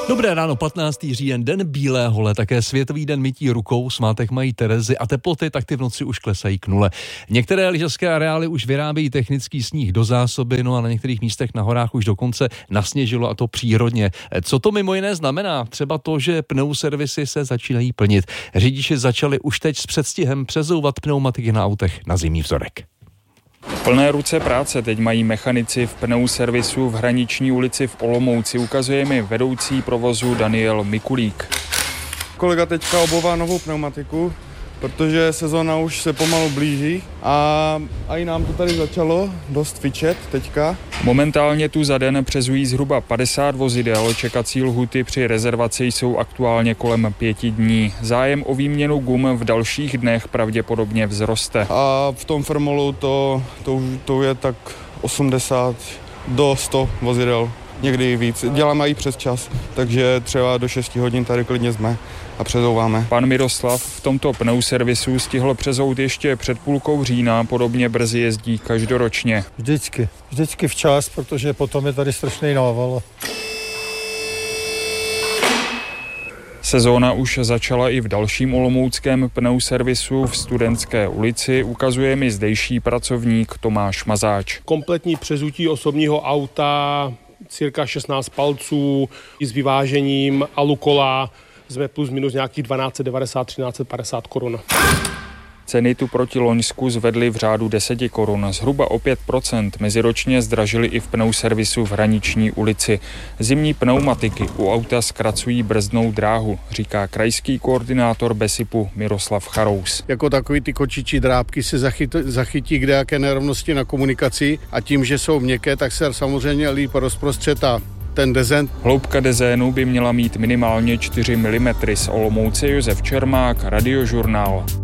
Dobré ráno, 15. říjen, den bílého le, také Světový den mytí rukou, svátek mají Terezy a teploty tak ty v noci už klesají k nule. Některé lyžařské areály už vyrábějí technický sníh do zásoby, no a na některých místech na horách už dokonce nasněžilo, a to přírodně. Co to mimo jiné znamená? Třeba to, že pneuservisy se začínají plnit. Řidiči začali už teď s předstihem přezouvat pneumatiky na autech na zimní vzorek. Plné ruce práce teď mají mechanici v pneuservisu v Hraniční ulici v Olomouci, ukazuje mi vedoucí provozu Daniel Mikulík. Kolega teďka obouvá novou pneumatiku, protože sezóna už se pomalu blíží a i nám to tady začalo dost fičet teďka. Momentálně tu za den přezují zhruba 50 vozidel, čekací lhuty při rezervaci jsou aktuálně kolem 5 dní. Zájem o výměnu gum v dalších dnech pravděpodobně vzroste. A v tom Firmolu to je tak 80 do 100 vozidel, někdy víc. Děláme i přes čas, takže třeba do 6 hodin tady klidně jsme a přezouváme. Pan Miroslav v tomto pneuservisu stihl přezout ještě před půlkou října, podobně brzy jezdí každoročně. Vždycky včas, protože potom je tady strašný nával. Sezóna už začala i v dalším olomouckém pneuservisu v Studentské ulici, ukazuje mi zdejší pracovník Tomáš Mazáč. Kompletní přezutí osobního auta, cirka 16 palců, s vyvážením alukola, jsme plus minus nějakých 1290-1350 korun. Ceny tu proti loňsku zvedly v řádu 10 korun, zhruba o 5%. Meziročně zdražily i v pneuservisu v Hraniční ulici. Zimní pneumatiky u auta zkracují brzdnou dráhu, říká krajský koordinátor BESIPu Miroslav Charous. Jako takový ty kočičí drápky se zachytí kdejaké nerovnosti na komunikaci a tím, že jsou měkké, tak se samozřejmě líp rozprostřetá ten dezent. Hloubka dezénu by měla mít minimálně 4 mm. Z Olomouce Josef Čermák, Radiožurnál.